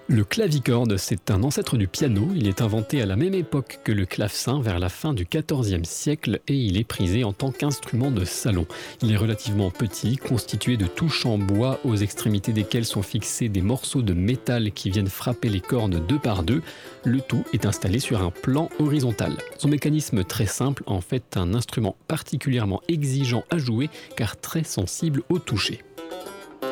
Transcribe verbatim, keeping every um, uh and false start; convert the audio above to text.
Le clavicorde, c'est un ancêtre du piano. Il est inventé à la même époque que le clavecin, vers la fin du quatorzième siècle, et il est prisé en tant qu'instrument de salon. Il est relativement petit, constitué de touches en bois aux extrémités desquelles sont fixés des morceaux de métal qui viennent frapper les cordes deux par deux. Le tout est installé sur un plan horizontal. Son mécanisme très simple en fait un instrument particulièrement exigeant à jouer car très sensible au toucher.